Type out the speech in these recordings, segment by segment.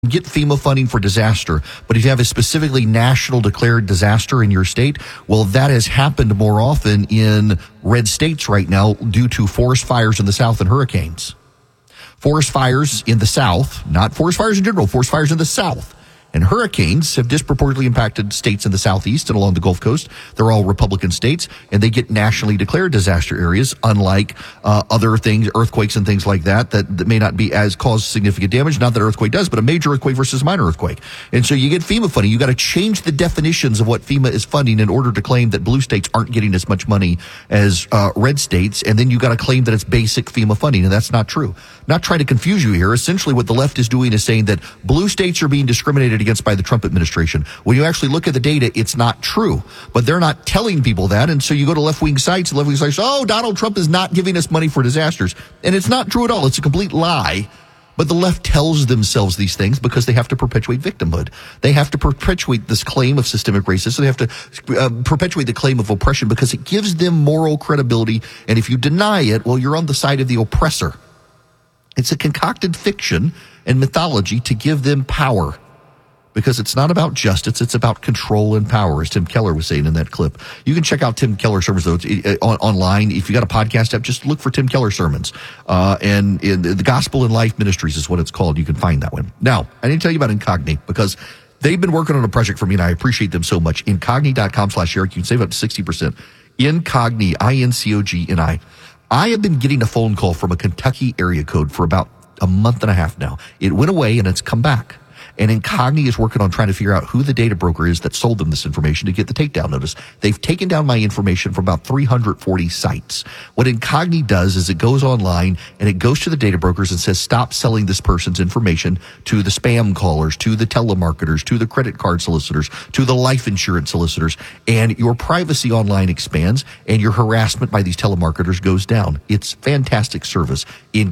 get FEMA funding for disaster, but if you have a specifically national declared disaster in your state, well, that has happened more often in red states right now due to forest fires in the South and hurricanes. Forest fires in the South, not forest fires in general, forest fires in the South. And hurricanes have disproportionately impacted states in the Southeast and along the Gulf Coast. They're all Republican states, and they get nationally declared disaster areas, unlike other things, earthquakes and things like that may not be as cause significant damage. Not that earthquake does, but a major earthquake versus a minor earthquake. And so you get FEMA funding. You got to change the definitions of what FEMA is funding in order to claim that blue states aren't getting as much money as red states, and then you got to claim that it's basic FEMA funding, and that's not true. Not trying to confuse you here. Essentially, what the left is doing is saying that blue states are being discriminated against by the Trump administration. When you actually look at the data, it's not true. But they're not telling people that, and so you go to left-wing sites, and left-wing sites say, oh, Donald Trump is not giving us money for disasters. And it's not true at all. It's a complete lie. But the left tells themselves these things because they have to perpetuate victimhood. They have to perpetuate this claim of systemic racism. They have to perpetuate the claim of oppression because it gives them moral credibility. And if you deny it, well, you're on the side of the oppressor. It's a concocted fiction and mythology to give them power, because it's not about justice, it's about control and power, as Tim Keller was saying in that clip. You can check out Tim Keller sermons though, online. If you got a podcast app, just look for Tim Keller sermons. And the Gospel in Life Ministries is what it's called. You can find that one. Now, I need to tell you about Incogni, because they've been working on a project for me, and I appreciate them so much. Incogni.com/Eric. You can save up to 60%. Incogni, INCOGNI. I have been getting a phone call from a Kentucky area code for about a month and a half now. It went away and it's come back. And Incogni is working on trying to figure out who the data broker is that sold them this information to get the takedown notice. They've taken down my information from about 340 sites. What Incogni does is it goes online and it goes to the data brokers and says, stop selling this person's information to the spam callers, to the telemarketers, to the credit card solicitors, to the life insurance solicitors. And your privacy online expands and your harassment by these telemarketers goes down. It's fantastic service.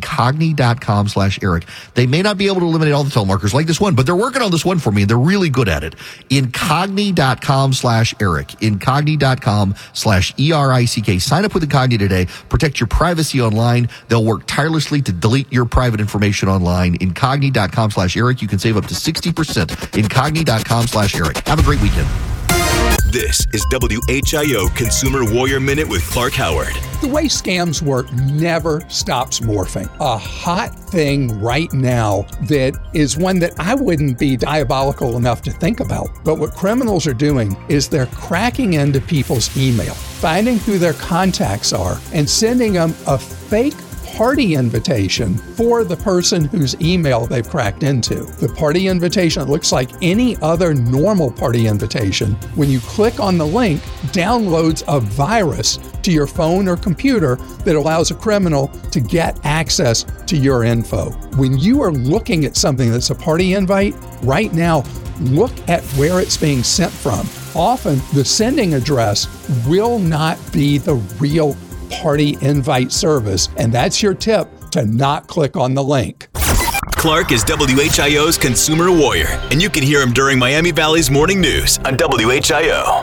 Incogni.com/Eric. They may not be able to eliminate all the telemarketers like this one, but they're working on this one for me, and they're really good at it. Incogni.com/Eric. Incogni.com/ERICK. Sign up with Incogni today. Protect your privacy online. They'll work tirelessly to delete your private information online. Incogni.com/Eric. You can save up to 60%. Incogni.com/Eric. Have a great weekend. This is WHIO Consumer Warrior Minute with Clark Howard. The way scams work never stops morphing. A hot thing right now that is one that I wouldn't be diabolical enough to think about. But what criminals are doing is they're cracking into people's email, finding who their contacts are, and sending them a fake party invitation for the person whose email they've cracked into. The party invitation looks like any other normal party invitation. When you click on the link, downloads a virus to your phone or computer that allows a criminal to get access to your info. When you are looking at something that's a party invite, right now, look at where it's being sent from. Often, the sending address will not be the real party invite service, and that's your tip to not click on the link. Clark is WHIO's Consumer Warrior, and you can hear him during Miami Valley's Morning News on WHIO.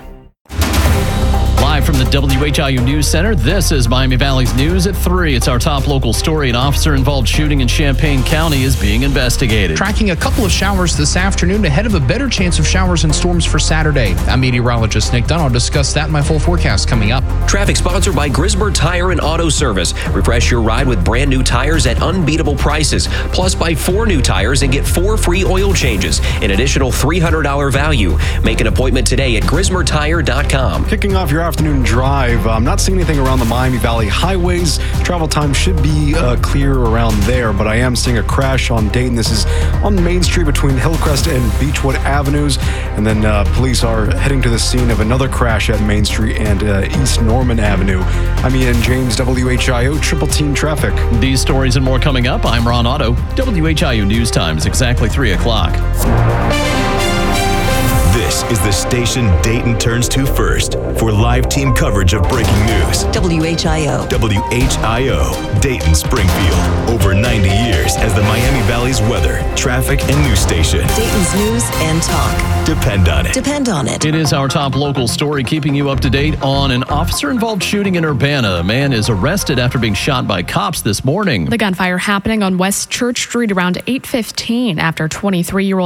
Live from the WHIO News Center, this is Miami Valley's News at 3. It's our top local story. An officer-involved shooting in Champaign County is being investigated. Tracking a couple of showers this afternoon ahead of a better chance of showers and storms for Saturday. I'm meteorologist Nick Dunn. I'll discuss that in my full forecast coming up. Traffic sponsored by Grismer Tire and Auto Service. Refresh your ride with brand new tires at unbeatable prices. Plus, buy 4 new tires and get 4 free oil changes. An additional $300 value. Make an appointment today at GrismerTire.com. Kicking off your afternoon drive. I'm not seeing anything around the Miami Valley highways. Travel time should be clear around there, but I am seeing a crash on Dayton. This is on Main Street between Hillcrest and Beechwood Avenues. And then police are heading to the scene of another crash at Main Street and East Norman Avenue. I'm Ian James, WHIO Triple Team Traffic. These stories and more coming up. I'm Ron Otto. WHIO News Time is exactly 3 o'clock. This is the station Dayton turns to first for live team coverage of breaking news. WHIO. WHIO, Dayton, Springfield. Over 90 years as the Miami Valley's weather, traffic, and news station. Dayton's news and talk. Depend on it. Depend on it. It is our top local story, keeping you up to date on an officer-involved shooting in Urbana. A man is arrested after being shot by cops this morning. The gunfire happening on West Church Street around 8:15 after 23-year-old